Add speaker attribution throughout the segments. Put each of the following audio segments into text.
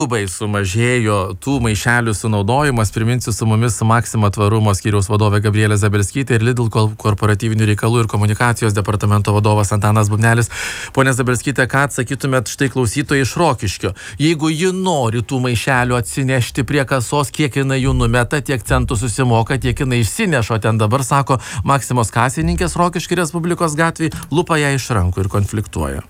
Speaker 1: Labai sumažėjo tų maišelių sunaudojimas. Priminsiu, su mumis Maxima tvarumo skyriaus vadovė Gabrielė Zabelskytė ir Lidl korporatyvinių reikalų ir komunikacijos departamento vadovas Antanas Bubnelis. Pone Zabelskytė, ką atsakytumėt štai klausytojai iš Rokiškio? Jeigu ji nori tų maišelių atsinešti prie kasos, kiek jinai jų numeta, tiek centų susimoka, tiek jinai išsineša. Ten dabar, sako Maximos kasininkės Rokiškio Respublikos gatvėje, lupa ją iš rankų ir konfliktuoja.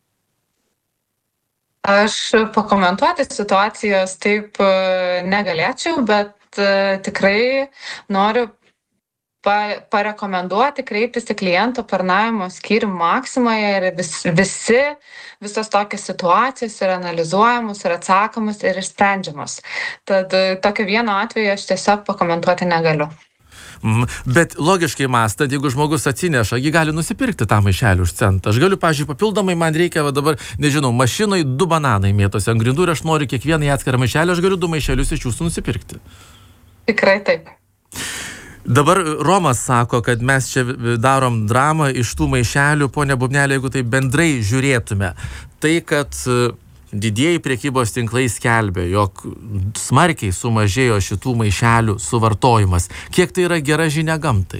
Speaker 2: Aš pakomentuoti situacijos taip negalėčiau, bet tikrai noriu parekomenduoti kreiptis į klientų aptarnavimo skyrių Maximoje ir visos tokios situacijos yra analizuojamos, ir atsakomos, ir išsprendžiamos. Tad tokio vieno atveju aš tiesiog pakomentuoti negaliu.
Speaker 1: Bet logiškai mąstant, jeigu žmogus atsineša, jį gali nusipirkti tą maišelį už centą. Aš galiu, pavyzdžiui, papildomai, man reikia dabar, nežinau, mašinai 2 bananai mėtosi ant grindų ir aš noriu kiekvieną atskirą maišelį, aš galiu 2 maišelius iš jūsų nusipirkti.
Speaker 2: Tikrai taip.
Speaker 1: Dabar Romas sako, kad mes čia darom dramą iš tų maišelių. Pone Bubneli, jeigu tai bendrai žiūrėtume, tai kad didieji prekybos tinklai skelbia, jog smarkiai sumažėjo šitų maišelių suvartojimas. Kiek tai yra gera žinia gamtai?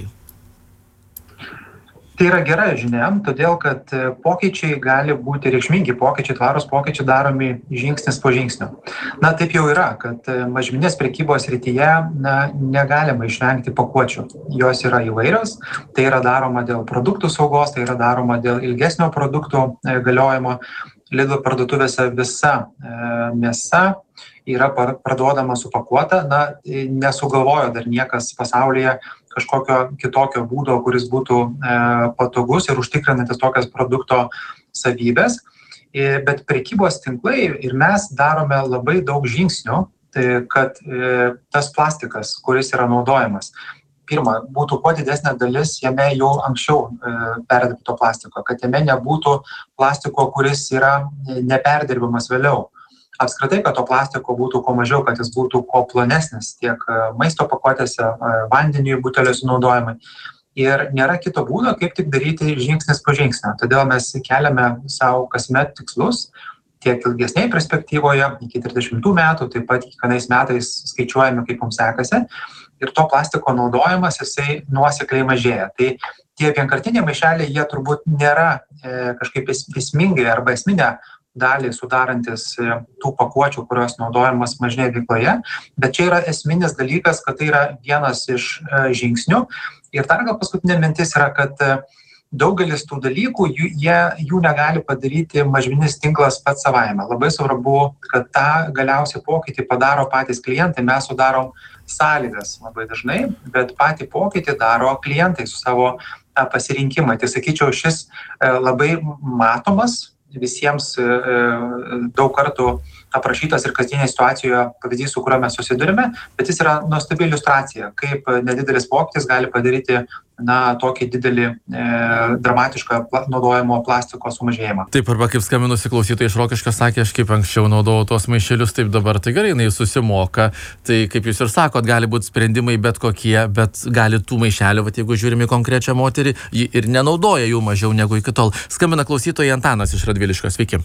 Speaker 3: Tai yra gera žinia, todėl kad pokyčiai gali būti reikšmingi, tvarūs pokyčiai daromi žingsnis po žingsnio. Taip jau yra, kad mažmeninės prekybos srityje negalima išvengti pakuočių. Jos yra įvairios, tai yra daroma dėl produktų saugos, tai yra daroma dėl ilgesnio produktų galiojimo. Lidl parduotuvėse visa mėsa yra parduodama supakuota. Nesugalvojo dar niekas pasaulyje kažkokio kitokio būdo, kuris būtų patogus ir užtikrinantis tokias produkto savybės. Bet prekybos tinklai ir mes darome labai daug žingsnių, kad tas plastikas, kuris yra naudojamas, pirma, būtų kuo didesnė dalis jame jau anksčiau perdirbto plastiko, kad jame nebūtų plastiko, kuris yra neperdirbimas vėliau. Apskritai, kad to plastiko būtų kuo mažiau, kad jis būtų kuo plonesnis tiek maisto pakuotėse, vandeniui buteliuose naudojimai. Ir nėra kito būdo, kaip tik daryti žingsnis po žingsnio. Todėl mes keliame savo kasmet tikslus, tiek ilgesnėje perspektyvoje, iki 30 metų, taip pat kiekvienais metais skaičiuojame, kaip mums sekasi. Ir to plastiko naudojimas, jisai nuosekliai mažėja. Tai tie vienkartiniai maišeliai, jie turbūt nėra kažkaip esmingai arba esminę dalį sudarantis tų pakuočių, kurios naudojamas mažinėje veikloje. Bet čia yra esminis dalykas, kad tai yra vienas iš žingsnių. Ir dar gal paskutinė mintis yra, kad daugelis tų dalykų, jų negali padaryti mažmeninis tinklas pats savaime. Labai svarbu, kad tą galiausiai pokytį padaro patys klientai. Mes sudarom sąlygas labai dažnai, bet patį pokytį daro klientai su savo pasirinkimai. Tai sakyčiau, šis labai matomas, visiems daug kartų aprašytas ir kasdienėje situacijoje pavyzdys, su kuriuo mes susidurime, bet jis yra nuostabi iliustracija, kaip nedidelis pokytis gali padaryti tokį didelį dramatišką naudojimo plastiko sumažėjimą.
Speaker 1: Taip, arba kaip skaminusi klausytojai iš Rokiškio sakė, aš kaip anksčiau naudojau tos maišelius, taip dabar tai gerai, jinai susimoka. Tai kaip jūs ir sakot, gali būti sprendimai bet kokie, bet gali tų maišelių, jeigu žiūrime konkrečią moterį, ji ir nenaudoja jų mažiau negu iki tol. Skambina klausytojai Antanas iš Radviliškio, sveiki.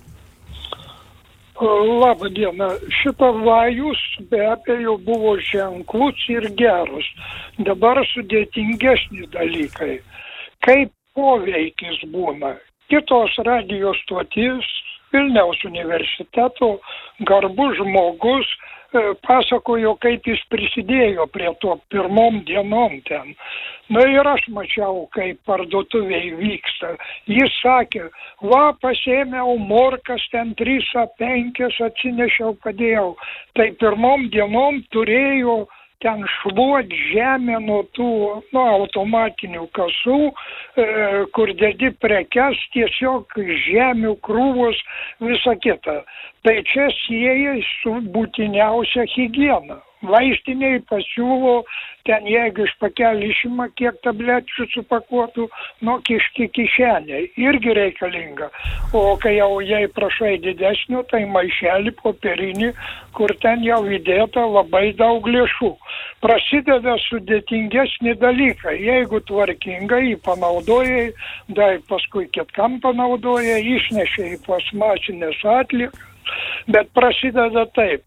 Speaker 4: Labą dieną. Šitas vajus be abejo buvo ženklus ir geras. Dabar sudėtingesni dalykai. Kaip poveikis būna? Kitos radijo stotys, Vilniaus universiteto garbus žmogus pasakojo, kaip jis prisidėjo prie to pirmom dienom ten. Ir aš mačiau, kaip parduotuviai vyksta. Jis sakė, pasėmiau morkas, ten 3-5 atsinešiau, padėjau. Tai pirmom dienom turėjo ten šluot žemę nuo tų automatinių kasų, kur dedi prekes, tiesiog žemių krūvos, visa kita. Tai čia sieja su būtiniausia higiena. Vaistiniai pasiūlo, ten jeigu iš pakelį išima, kiek tablečių supakuotų, kišti kišenė, irgi reikalinga. O kai jau jai prašai didesnio, tai maišelį popierinį, kur ten jau įdėta labai daug lėšų. Prasideda sudėtingesni dalykai. Jeigu tvarkingai jį panaudojai, paskui kitkam panaudojai, išnešė į plastmasines atliekas. Bet prasideda taip.